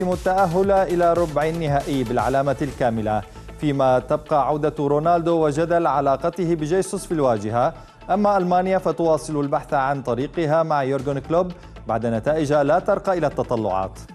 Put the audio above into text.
التأهل إلى ربع النهائي بالعلامة الكاملة، فيما تبقى عودة رونالدو وجدل علاقته بجيسوس في الواجهة. أما ألمانيا فتواصل البحث عن طريقها مع يورغن كلوب بعد نتائج لا ترقى إلى التطلعات.